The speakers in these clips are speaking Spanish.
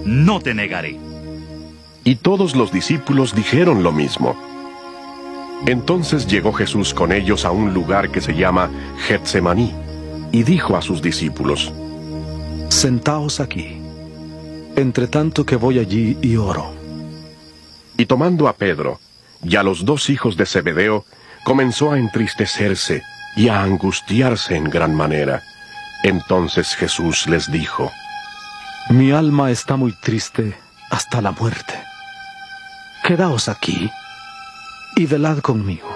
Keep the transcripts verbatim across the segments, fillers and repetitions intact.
no te negaré. Y todos los discípulos dijeron lo mismo. Entonces llegó Jesús con ellos a un lugar que se llama Getsemaní, y dijo a sus discípulos: Sentaos aquí, entre tanto que voy allí y oro. Y tomando a Pedro y a los dos hijos de Zebedeo, comenzó a entristecerse y a angustiarse en gran manera. Entonces Jesús les dijo: Mi alma está muy triste hasta la muerte. Quedaos aquí y velad conmigo.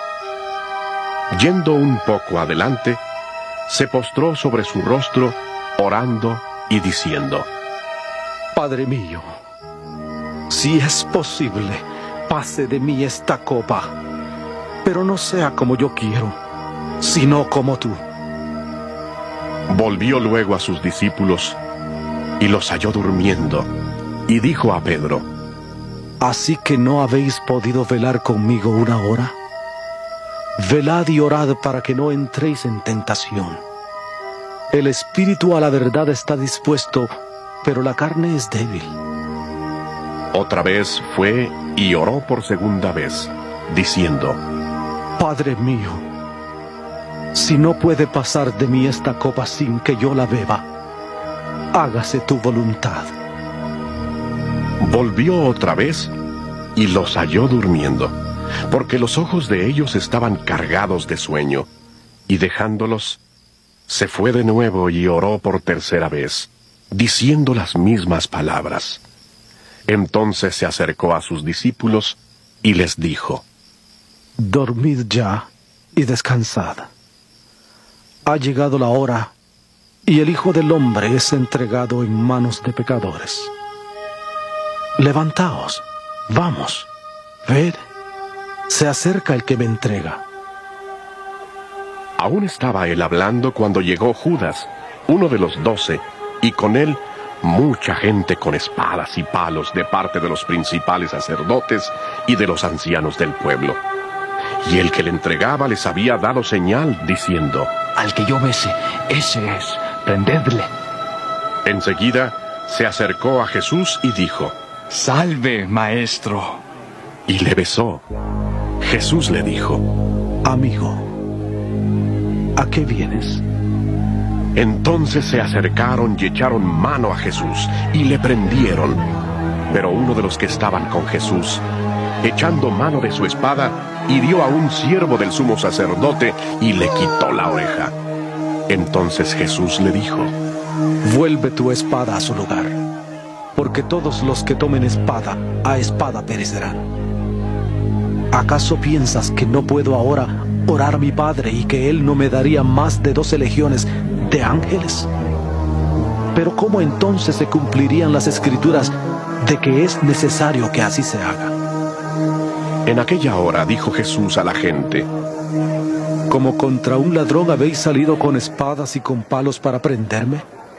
Yendo un poco adelante, se postró sobre su rostro, orando y diciendo: Padre mío, si es posible, pase de mí esta copa, pero no sea como yo quiero, sino como tú. Volvió luego a sus discípulos y los halló durmiendo, y dijo a Pedro: ¿Así que no habéis podido velar conmigo una hora? Velad y orad para que no entréis en tentación. El espíritu a la verdad está dispuesto, pero la carne es débil. Otra vez fue y oró por segunda vez, diciendo: Padre mío, si no puede pasar de mí esta copa sin que yo la beba, hágase tu voluntad. Volvió otra vez y los halló durmiendo, porque los ojos de ellos estaban cargados de sueño, y dejándolos, se fue de nuevo y oró por tercera vez, diciendo las mismas palabras. Entonces se acercó a sus discípulos y les dijo: Dormid ya y descansad. Ha llegado la hora, y el Hijo del Hombre es entregado en manos de pecadores. Levantaos, vamos, ved, se acerca el que me entrega. Aún estaba él hablando cuando llegó Judas, uno de los doce, y con él mucha gente con espadas y palos de parte de los principales sacerdotes y de los ancianos del pueblo. Y el que le entregaba les había dado señal, diciendo: Al que yo bese, ese es, prendedle. Enseguida se acercó a Jesús y dijo: Salve, maestro. Y le besó. Jesús le dijo: Amigo, ¿a qué vienes? Entonces se acercaron y echaron mano a Jesús y le prendieron. Pero uno de los que estaban con Jesús, echando mano de su espada, hirió a un siervo del sumo sacerdote y le quitó la oreja. Entonces Jesús le dijo: Vuelve tu espada a su lugar, porque todos los que tomen espada, a espada perecerán. ¿Acaso piensas que no puedo ahora orar a mi Padre y que Él no me daría más de doce legiones de ángeles? Pero ¿cómo entonces se cumplirían las Escrituras de que es necesario que así se haga? En aquella hora dijo Jesús a la gente: ¿Como contra un ladrón habéis salido con espadas y con palos para prenderme?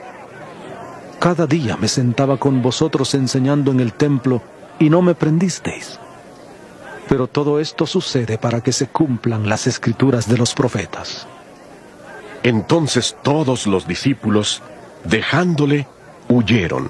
Cada día me sentaba con vosotros enseñando en el templo y no me prendisteis. Pero todo esto sucede para que se cumplan las Escrituras de los profetas. Entonces todos los discípulos, dejándole, huyeron.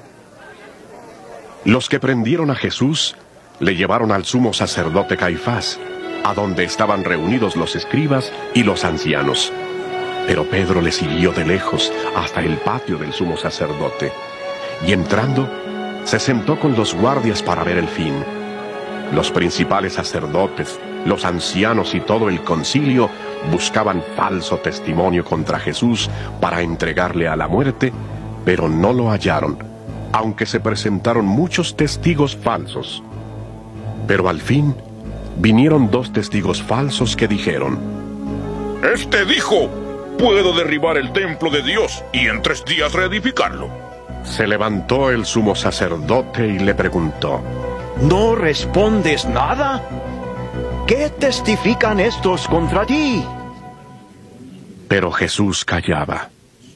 Los que prendieron a Jesús le llevaron al sumo sacerdote Caifás, a donde estaban reunidos los escribas y los ancianos. Pero Pedro le siguió de lejos hasta el patio del sumo sacerdote, y entrando, se sentó con los guardias para ver el fin. Los principales sacerdotes, los ancianos y todo el concilio buscaban falso testimonio contra Jesús para entregarle a la muerte, pero no lo hallaron, aunque se presentaron muchos testigos falsos. Pero al fin vinieron dos testigos falsos que dijeron: Este dijo: puedo derribar el templo de Dios y en tres días reedificarlo. Se levantó el sumo sacerdote y le preguntó: ¿No respondes nada? ¿Qué testifican estos contra ti? Pero Jesús callaba.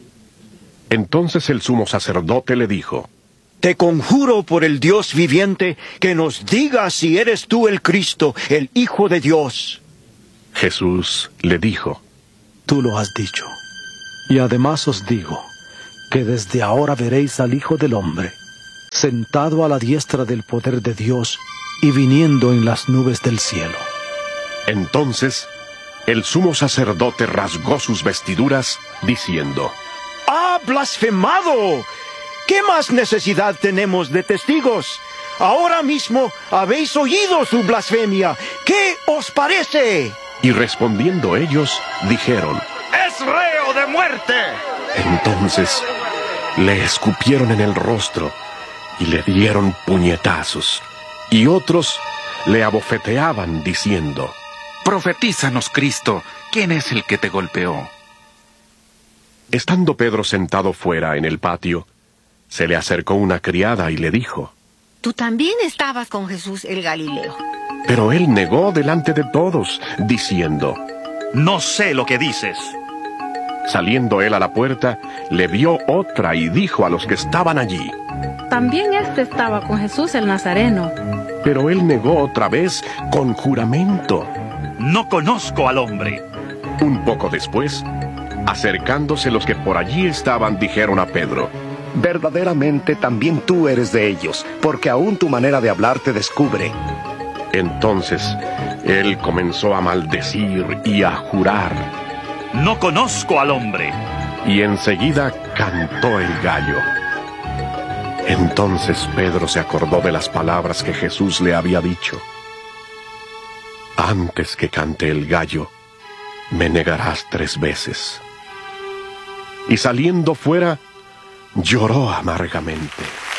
Entonces el sumo sacerdote le dijo: Te conjuro por el Dios viviente que nos digas si eres tú el Cristo, el Hijo de Dios. Jesús le dijo: Tú lo has dicho. Y además os digo que desde ahora veréis al Hijo del Hombre sentado a la diestra del poder de Dios y viniendo en las nubes del cielo. Entonces el sumo sacerdote rasgó sus vestiduras, diciendo: ¡Ha blasfemado! ¿Qué más necesidad tenemos de testigos? Ahora mismo habéis oído su blasfemia. ¿Qué os parece? Y respondiendo ellos, dijeron: ¡Es reo de muerte! Entonces le escupieron en el rostro y le dieron puñetazos, y otros le abofeteaban diciendo: Profetízanos, Cristo, ¿quién es el que te golpeó? Estando Pedro sentado fuera en el patio, se le acercó una criada y le dijo: Tú también estabas con Jesús el Galileo. Pero él negó delante de todos, diciendo: No sé lo que dices. Saliendo él a la puerta, le vio otra y dijo a los que estaban allí: También éste estaba con Jesús el Nazareno. Pero él negó otra vez con juramento. No conozco al hombre. Un poco después, acercándose los que por allí estaban, dijeron a Pedro: Verdaderamente también tú eres de ellos, porque aún tu manera de hablar te descubre. Entonces él comenzó a maldecir y a jurar. No conozco al hombre. Y enseguida cantó el gallo. Entonces Pedro se acordó de las palabras que Jesús le había dicho: Antes que cante el gallo, me negarás tres veces. Y saliendo fuera, lloró amargamente.